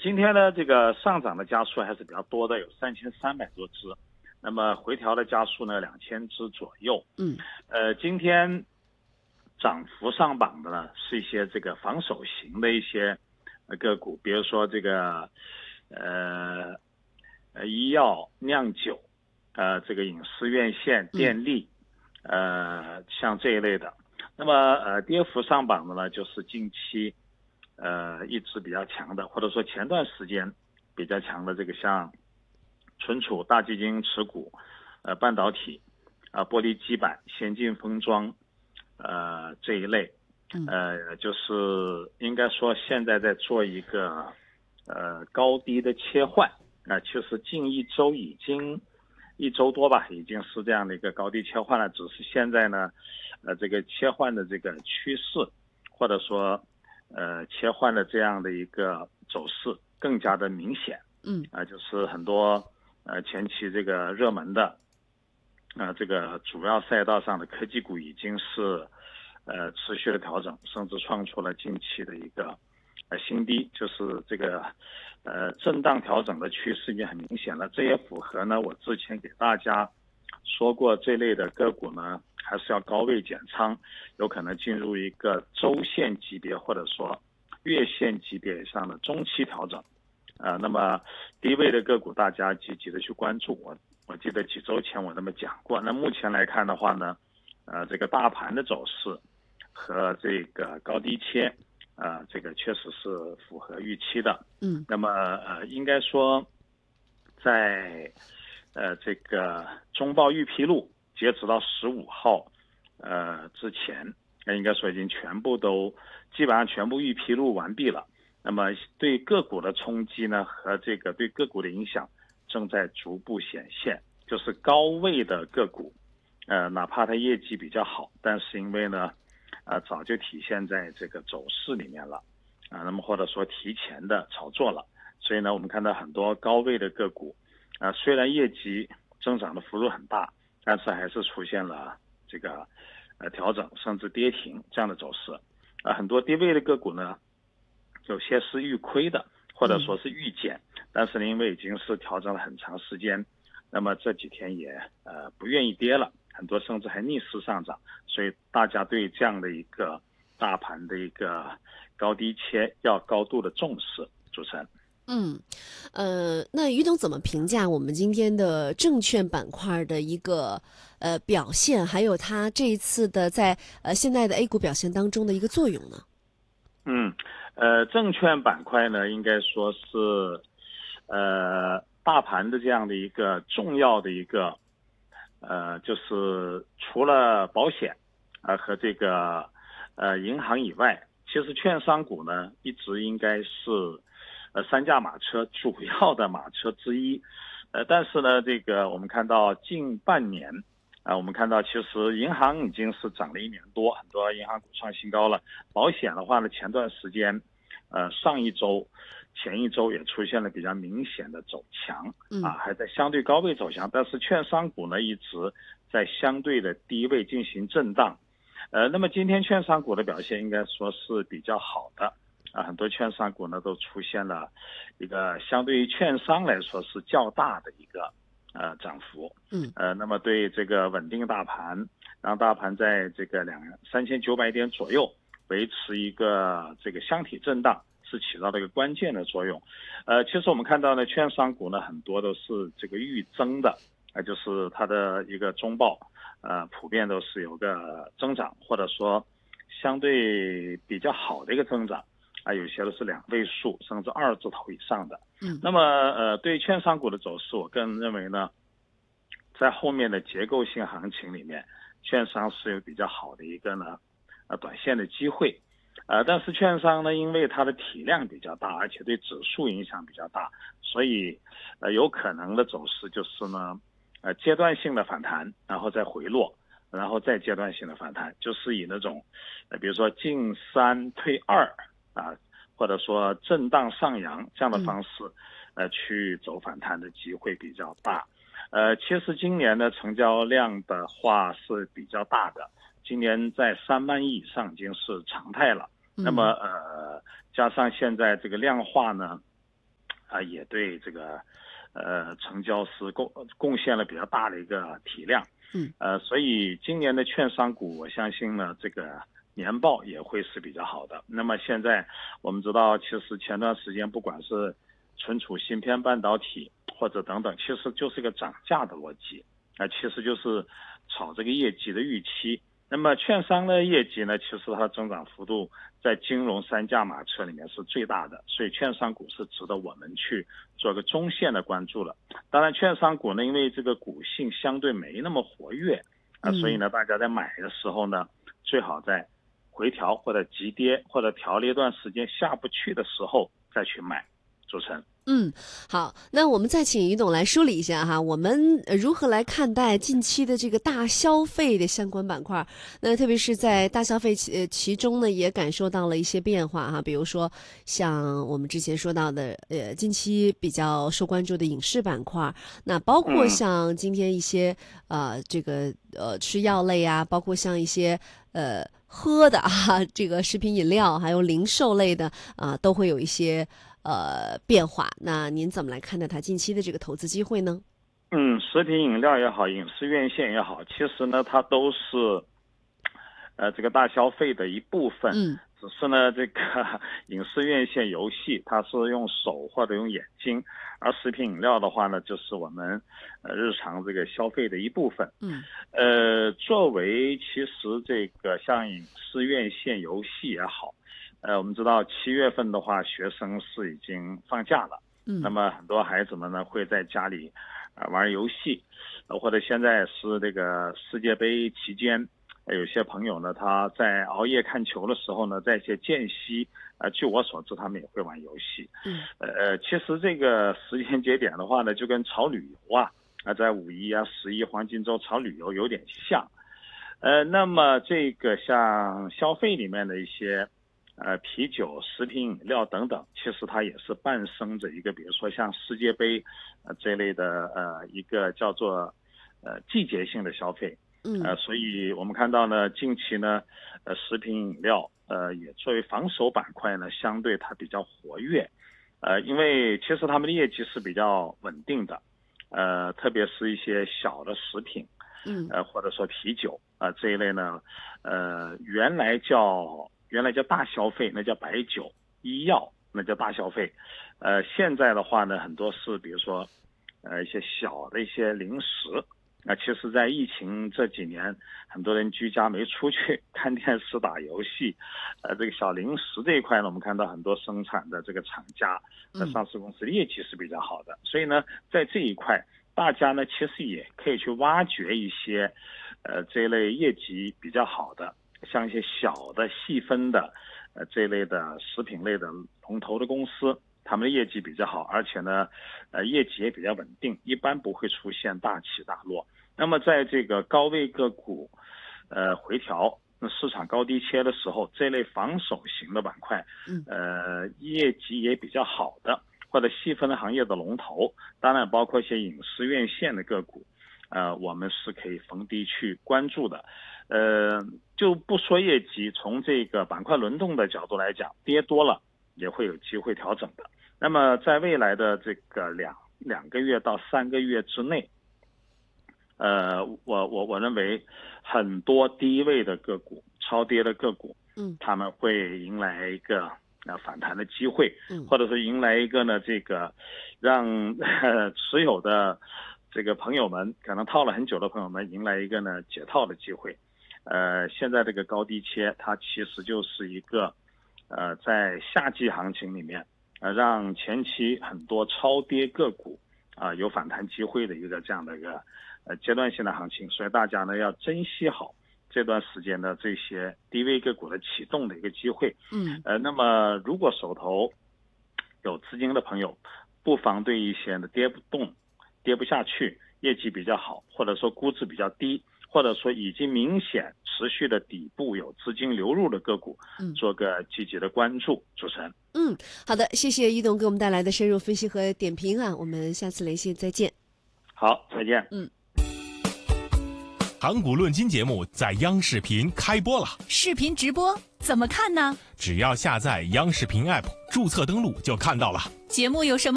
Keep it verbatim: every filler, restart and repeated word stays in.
今天呢，这个上涨的家数还是比较多的，有三千三百多只，那么回调的家数呢，两千只左右。 嗯， 呃，今天涨幅上榜的呢，是一些这个防守型的一些个股，比如说这个呃呃医药、酿酒，呃这个影视院线、电力，呃像这一类的。那么呃跌幅上榜的呢，就是近期。呃，一直比较强的，或者说前段时间比较强的这个像存储、大基金持股、呃半导体、啊、呃、玻璃基板、先进封装，呃这一类，呃就是应该说现在在做一个呃高低的切换，啊、呃，其实近一周已经一周多吧，已经是这样的一个高低切换了，只是现在呢，呃这个切换的这个趋势，或者说。呃，切换的这样的一个走势更加的明显， 嗯， 啊、呃，就是很多呃前期这个热门的，啊、呃，这个主要赛道上的科技股已经是呃持续的调整，甚至创出了近期的一个呃新低，就是这个呃震荡调整的趋势已经很明显了，这也符合呢我之前给大家说过这类的个股呢。还是要高位减仓，有可能进入一个周线级别或者说月线级别以上的中期调整，呃，那么低位的个股大家积极的去关注。我我记得几周前我那么讲过。那目前来看的话呢，呃，这个大盘的走势和这个高低切，呃，这个确实是符合预期的。 嗯， 那么呃，应该说在呃这个中报预披露。截止到十五号，呃之前，那应该说已经全部都基本上全部预披露完毕了。那么对个股的冲击呢，和这个对个股的影响正在逐步显现。就是高位的个股，呃，哪怕它业绩比较好，但是因为呢，呃，早就体现在这个走势里面了，啊、呃，那么或者说提前的炒作了，所以呢，我们看到很多高位的个股，啊、呃，虽然业绩增长的幅度很大。但是还是出现了这个呃调整甚至跌停这样的走势，啊、呃、很多低位的个股呢，有些是预亏的或者说是预减，嗯、但是呢因为已经是调整了很长时间，那么这几天也呃不愿意跌了，很多甚至还逆势上涨，所以大家对这样的一个大盘的一个高低切要高度的重视。主持人。 嗯，呃，那于总怎么评价我们今天的证券板块的一个呃表现，还有它这一次的在呃现在的 A 股表现当中的一个作用呢？ 嗯，呃，证券板块呢，应该说是呃大盘的这样的一个重要的一个呃，就是除了保险啊、呃、和这个呃银行以外，其实券商股呢一直应该是。呃，三驾马车主要的马车之一，呃，但是呢，这个我们看到近半年，啊、呃，我们看到其实银行已经是涨了一年多，很多银行股创新高了。保险的话呢，前段时间，呃，上一周、前一周也出现了比较明显的走强，啊，还在相对高位走强，但是券商股呢一直在相对的低位进行震荡，呃，那么今天券商股的表现应该说是比较好的。啊，很多券商股呢都出现了一个相对于券商来说是较大的一个呃涨幅， 嗯， 呃，那么对这个稳定大盘，让大盘在这个两三千九百点左右维持一个这个箱体震荡，是起到了一个关键的作用。呃，其实我们看到呢，券商股呢很多都是这个预增的，啊、呃，就是它的一个中报，呃，普遍都是有个增长，或者说相对比较好的一个增长。啊，有些都是两位数甚至二字头以上的。 嗯， 那么呃，对券商股的走势，我个人认为呢，在后面的结构性行情里面，券商是有比较好的一个呢呃短线的机会。呃，但是券商呢，因为它的体量比较大，而且对指数影响比较大，所以呃有可能的走势就是呢，呃阶段性的反弹，然后再回落。然后再阶段性的反弹，就是以那种，呃，比如说进三退二啊，或者说震荡上扬这样的方式，呃，去走反弹的机会比较大。呃，其实今年的成交量的话是比较大的，今年在三万亿以上已经是常态了。那么呃，加上现在这个量化呢， 啊，也对这个呃成交是贡贡献了比较大的一个体量。 嗯， 呃，所以今年的券商股，我相信呢，这个年报也会是比较好的。那么现在我们知道，其实前段时间不管是存储芯片半导体或者等等，其实就是一个涨价的逻辑啊、呃，其实就是炒这个业绩的预期。那么券商的业绩呢，其实它增长幅度在金融三驾马车里面是最大的，所以券商股是值得我们去做个中线的关注了。当然券商股呢，因为这个股性相对没那么活跃啊、呃，所以呢大家在买的时候呢，最好在回调或者急跌或者调了一段时间下不去的时候再去买。主持人。 嗯，好，那我们再请于董来梳理一下哈，我们如何来看待近期的这个大消费的相关板块？那特别是在大消费其其中呢，也感受到了一些变化哈，比如说像我们之前说到的，呃，近期比较受关注的影视板块，那包括像今天一些、嗯、呃这个呃吃药类啊，包括像一些呃喝的啊，这个食品饮料，还有零售类的啊、呃，都会有一些。呃，变化。那您怎么来看待它近期的这个投资机会呢？ 嗯，食品饮料也好，影视院线也好，其实呢，它都是呃这个大消费的一部分。 嗯， 只是呢，这个影视院线游戏它是用手或者用眼睛，而食品饮料的话呢，就是我们呃日常这个消费的一部分。 嗯， 呃，作为其实这个像影视院线游戏也好。呃，我们知道七月份的话，学生是已经放假了。 嗯， 那么很多孩子们呢会在家里啊、呃、玩游戏，呃，或者现在是这个世界杯期间，呃、有些朋友呢他在熬夜看球的时候呢，在一些间隙，呃，据我所知，他们也会玩游戏。 嗯， 呃，其实这个时间节点的话呢，就跟炒旅游啊，啊、呃，在五一啊、十一黄金周炒旅游有点像。呃，那么这个像消费里面的一些。呃，啤酒、食品饮料等等，其实它也是伴生着一个，比如说像世界杯，呃这类的呃一个叫做呃季节性的消费， 嗯， 呃，所以我们看到呢，近期呢，呃，食品饮料呃也作为防守板块呢，相对它比较活跃，呃，因为其实他们的业绩是比较稳定的，呃，特别是一些小的食品， 嗯， 呃或者说啤酒啊、呃、这一类呢，呃，原来叫。原来叫大消费，那叫白酒；医药那叫大消费。呃，现在的话呢，很多是比如说，呃，一些小的一些零食。那、呃、其实，在疫情这几年，很多人居家没出去看电视、打游戏，呃，这个小零食这一块呢，我们看到很多生产的这个厂家、呃、上市公司的业绩是比较好的。所以呢，在这一块，大家呢其实也可以去挖掘一些，呃，这一类业绩比较好的。像一些小的细分的呃这一类的食品类的龙头的公司，他们的业绩比较好，而且呢呃业绩也比较稳定，一般不会出现大起大落。那么在这个高位个股呃回调市场高低切的时候，这类防守型的板块呃业绩也比较好的，或者细分的行业的龙头，当然包括一些影视院线的个股，呃我们是可以逢低去关注的。呃，就不说业绩，从这个板块轮动的角度来讲，跌多了也会有机会调整的。那么在未来的这个两两个月到三个月之内，呃，我我我认为很多低位的个股、超跌的个股， 嗯， 他们会迎来一个呃反弹的机会， 嗯， 或者是迎来一个呢这个让呃持有的这个朋友们，可能套了很久的朋友们，迎来一个呢解套的机会。呃，现在这个高低切，它其实就是一个，呃，在夏季行情里面，呃，让前期很多超跌个股啊、呃、有反弹机会的一个这样的一个呃阶段性的行情，所以大家呢要珍惜好这段时间的这些低位个股的启动的一个机会。 嗯， 呃，那么如果手头有资金的朋友，不妨对一些呢跌不动、跌不下去、业绩比较好，或者说估值比较低。或者说已经明显持续的底部有资金流入的个股，嗯，做个积极的关注。主持人， 嗯，好的，谢谢于董给我们带来的深入分析和点评啊，我们下次联系再见。 好，再见。 嗯。 盘古论金节目在央视频开播了， 视频直播怎么看呢？ 只要下载央视频 app， 注册登录就看到了。 节目有什么